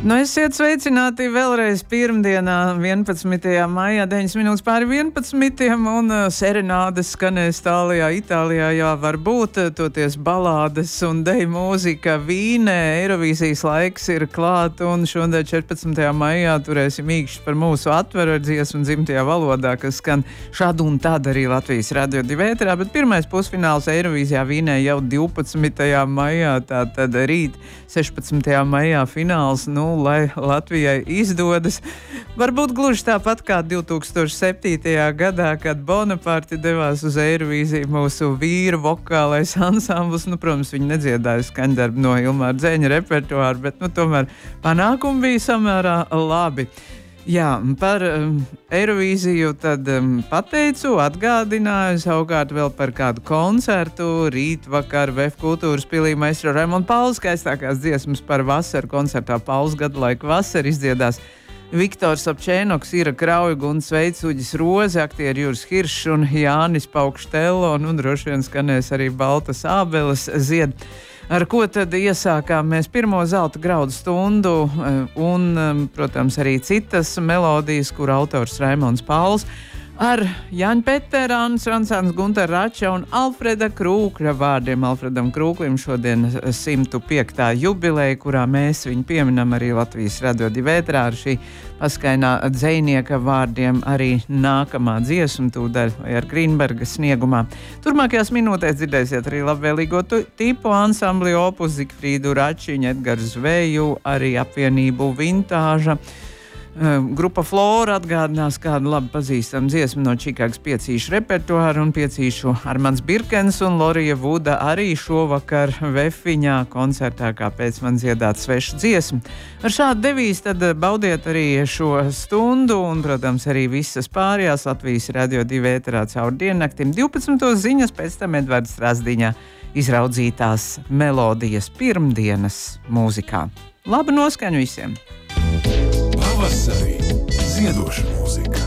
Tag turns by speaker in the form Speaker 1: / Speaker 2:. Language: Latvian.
Speaker 1: Nu, esiet sveicināti vēlreiz pirmdienā, 11. maijā, 9 minūtes pāri 11. un serenādes skanēs tālajā Itālijā, jā, varbūt toties balādes un deju mūzika Vīnē. Eirovīzijas laiks ir klāt, un šodien 14. maijā turēsim īkšķi par mūsu atveru ar dziesmu dzimtajā valodā, kas skan šādu un tādu arī Latvijas Radio 2 ēterā, bet pirmais pusfināls Eirovīzijā Vīnē jau 12. maijā, tātad rīt 16. maijā fināls, nu, lai Latvijai izdodas. Varbūt gluži tāpat kā 2007. gadā, kad Bonaparte devās uz Eirovīziju, mūsu vīru vokālais ansamblis, nu, protams, viņi nedziedāja skaņdarbu no Ilmāra Dzeņa repertuāra, bet, nu, tomēr panākumi bija samērā labi. Jā, par Eirovīziju tad pateicu, atgādināju, savukārt vēl par kādu koncertu. Rīt vakar VF kultūras pilī maestro Raimonda Pauls skaistākās dziesmas par vasaru koncertā Pauls gadu laiku vasara izdziedās Viktors Apčēnoks, Ira Krauja, Gunts Veicuģis, Roze, aktieri Juris Hiršs un Jānis Paukštelo, un droši vien skanēs arī Baltas ābeles zied. Ar ko tad iesākām mēs pirmo zelta graudu stundu un, protams, arī citas melodijas, kur autors Raimonds Pauls ar Jāņa Petera, Annas Rancāns, Guntara Rača un Alfreda Krūkļa vārdiem. Alfredam Krūklim šodien 105. jubileja, kurā mēs viņu pieminam arī Latvijas Radio 2 ēterā ar šī paskainā dzejnieka vārdiem arī nākamā dziesma tūdaļ vai ar Grīnberga sniegumā. Turmākajās minūtēs dzirdēsiet arī labvēlīgo tipu ansambli Opus, Zigfrīdu Račiņu, Edgars Zveju, arī apvienību Vintāža. Grupa Flora atgādinās kādu labi pazīstamu dziesmu no Čikāgas piecīšu repertuāra un piecīšu Armands Birkens un Lorija Vuda arī šovakar Vefiņā koncertā, kāpēc man dziedāt svešu dziesmu. Ar šādu devīzi tad baudiet arī šo stundu un, protams, arī visas pārējās Latvijas Radio 2 ēterā caur diennaktim 12. ziņas, pēc tam Edvards Razdiņā izraudzītās melodijas pirmdienas mūzikā. Labu noskaņu visiem!
Speaker 2: Pavasarī ziedošanu!